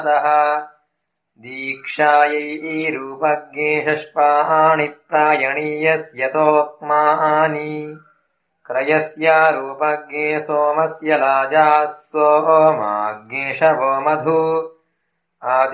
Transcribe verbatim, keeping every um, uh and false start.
दीक्षायै रूपज्ञे षष्पाणि प्रायणीयस्यतोक्मानि क्रयस्यारूपज्ञे सोमस्य लाजाः सोमाज्ञे शवो मधु